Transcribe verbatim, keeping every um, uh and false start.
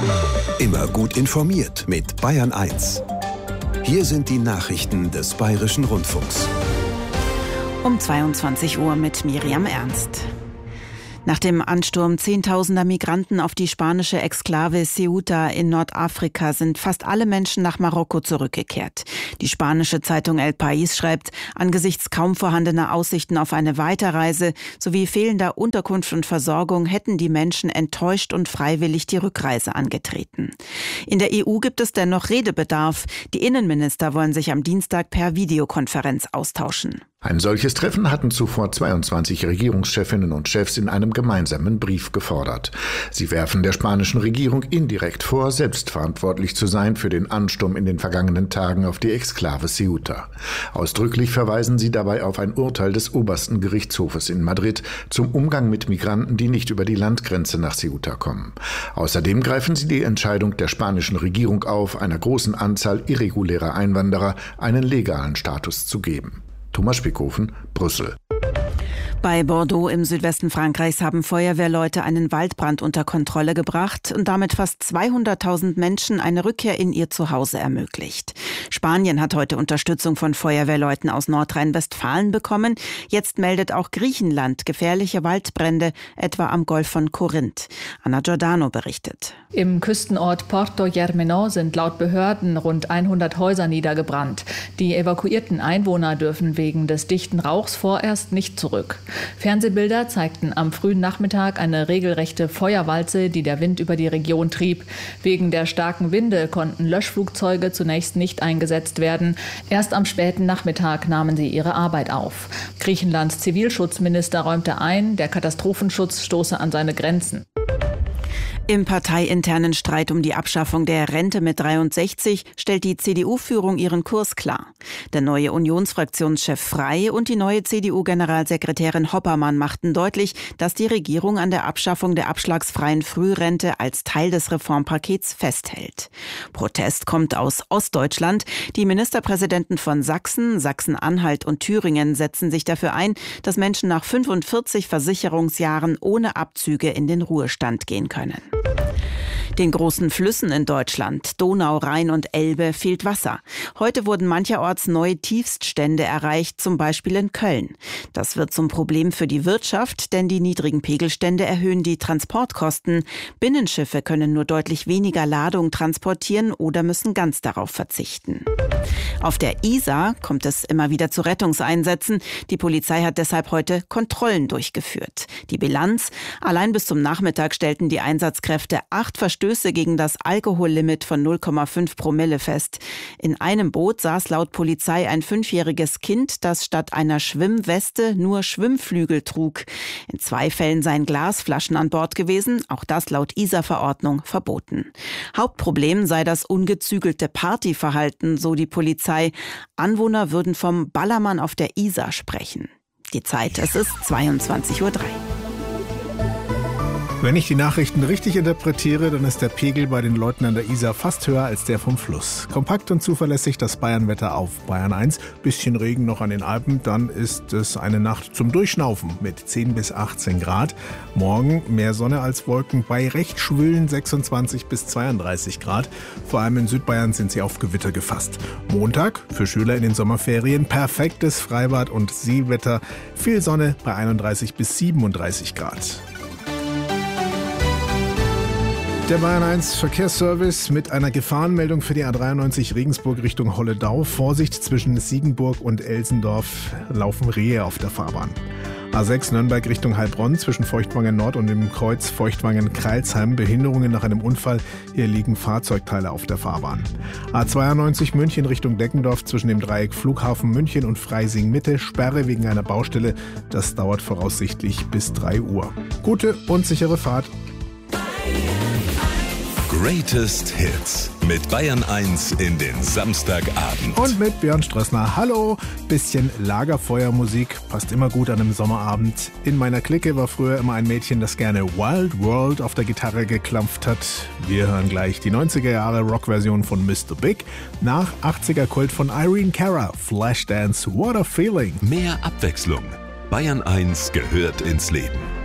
Immer gut informiert mit Bayern eins. Hier sind die Nachrichten des Bayerischen Rundfunks. Um zweiundzwanzig Uhr mit Miriam Ernst. Nach dem Ansturm zehntausender Migranten auf die spanische Exklave Ceuta in Nordafrika sind fast alle Menschen nach Marokko zurückgekehrt. Die spanische Zeitung El País schreibt, angesichts kaum vorhandener Aussichten auf eine Weiterreise sowie fehlender Unterkunft und Versorgung hätten die Menschen enttäuscht und freiwillig die Rückreise angetreten. In der E U gibt es dennoch Redebedarf. Die Innenminister wollen sich am Dienstag per Videokonferenz austauschen. Ein solches Treffen hatten zuvor zweiundzwanzig Regierungschefinnen und Chefs in einem gemeinsamen Brief gefordert. Sie werfen der spanischen Regierung indirekt vor, selbstverantwortlich zu sein für den Ansturm in den vergangenen Tagen auf die Exklave Ceuta. Ausdrücklich verweisen sie dabei auf ein Urteil des obersten Gerichtshofes in Madrid zum Umgang mit Migranten, die nicht über die Landgrenze nach Ceuta kommen. Außerdem greifen sie die Entscheidung der spanischen Regierung auf, einer großen Anzahl irregulärer Einwanderer einen legalen Status zu geben. Thomas Spickhofen, Brüssel. Bei Bordeaux im Südwesten Frankreichs haben Feuerwehrleute einen Waldbrand unter Kontrolle gebracht und damit fast zweihunderttausend Menschen eine Rückkehr in ihr Zuhause ermöglicht. Spanien hat heute Unterstützung von Feuerwehrleuten aus Nordrhein-Westfalen bekommen. Jetzt meldet auch Griechenland gefährliche Waldbrände, etwa am Golf von Korinth. Anna Giordano berichtet. Im Küstenort Porto Germano sind laut Behörden rund hundert Häuser niedergebrannt. Die evakuierten Einwohner dürfen wegen des dichten Rauchs vorerst nicht zurück. Fernsehbilder zeigten am frühen Nachmittag eine regelrechte Feuerwalze, die der Wind über die Region trieb. Wegen der starken Winde konnten Löschflugzeuge zunächst nicht eingesetzt werden. Erst am späten Nachmittag nahmen sie ihre Arbeit auf. Griechenlands Zivilschutzminister räumte ein, der Katastrophenschutz stoße an seine Grenzen. Im parteiinternen Streit um die Abschaffung der Rente mit dreiundsechzig stellt die C D U-Führung ihren Kurs klar. Der neue Unionsfraktionschef Frey und die neue C D U-Generalsekretärin Hoppermann machten deutlich, dass die Regierung an der Abschaffung der abschlagsfreien Frührente als Teil des Reformpakets festhält. Protest kommt aus Ostdeutschland. Die Ministerpräsidenten von Sachsen, Sachsen-Anhalt und Thüringen setzen sich dafür ein, dass Menschen nach fünfundvierzig Versicherungsjahren ohne Abzüge in den Ruhestand gehen können. Den großen Flüssen in Deutschland, Donau, Rhein und Elbe, fehlt Wasser. Heute wurden mancherorts neue Tiefststände erreicht, zum Beispiel in Köln. Das wird zum Problem für die Wirtschaft, denn die niedrigen Pegelstände erhöhen die Transportkosten. Binnenschiffe können nur deutlich weniger Ladung transportieren oder müssen ganz darauf verzichten. Auf der Isar kommt es immer wieder zu Rettungseinsätzen. Die Polizei hat deshalb heute Kontrollen durchgeführt. Die Bilanz: Allein bis zum Nachmittag stellten die Einsatzkräfte acht Verstöße gegen das Alkohollimit von null Komma fünf Promille fest. In einem Boot saß laut Polizei ein fünfjähriges Kind, das statt einer Schwimmweste nur Schwimmflügel trug. In zwei Fällen seien Glasflaschen an Bord gewesen, auch das laut Isar-Verordnung verboten. Hauptproblem sei das ungezügelte Partyverhalten, so die Polizei. Anwohner würden vom Ballermann auf der Isar sprechen. Die Zeit, es ist zweiundzwanzig Uhr drei. Wenn ich die Nachrichten richtig interpretiere, dann ist der Pegel bei den Leuten an der Isar fast höher als der vom Fluss. Kompakt und zuverlässig das Bayernwetter auf Bayern eins. Bisschen Regen noch an den Alpen, dann ist es eine Nacht zum Durchschnaufen mit zehn bis achtzehn Grad. Morgen mehr Sonne als Wolken bei recht schwülen sechsundzwanzig bis zweiunddreißig Grad. Vor allem in Südbayern sind sie auf Gewitter gefasst. Montag für Schüler in den Sommerferien perfektes Freibad und Seewetter. Viel Sonne bei einunddreißig bis siebenunddreißig Grad. Der Bayern eins Verkehrsservice mit einer Gefahrenmeldung für die A dreiundneunzig Regensburg Richtung Holledau. Vorsicht, zwischen Siegenburg und Elsendorf laufen Rehe auf der Fahrbahn. A sechs Nürnberg Richtung Heilbronn zwischen Feuchtwangen Nord und dem Kreuz Feuchtwangen-Kreilsheim. Behinderungen nach einem Unfall. Hier liegen Fahrzeugteile auf der Fahrbahn. A zweiundneunzig München Richtung Deckendorf zwischen dem Dreieck Flughafen München und Freising Mitte. Sperre wegen einer Baustelle. Das dauert voraussichtlich bis drei Uhr. Gute und sichere Fahrt. Greatest Hits mit Bayern eins in den Samstagabend. Und mit Björn Strössner. Hallo, bisschen Lagerfeuermusik, passt immer gut an einem Sommerabend. In meiner Clique war früher immer ein Mädchen, das gerne Wild World auf der Gitarre geklampft hat. Wir hören gleich die neunziger Jahre Rockversion von Mister Big. Nach achtziger Kult von Irene Cara, Flashdance, What a Feeling. Mehr Abwechslung. Bayern eins gehört ins Leben.